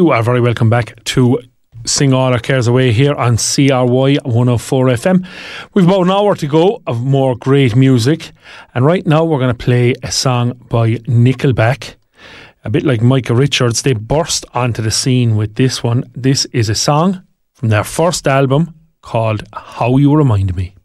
You are very welcome back to Sing All Our Cares Away here on CRY 104 FM. We've about an hour to go of more great music, and right now we're going to play a song by Nickelback. A bit like Micah Richards, they burst onto the scene with this one. This is a song from their first album called How You Remind Me.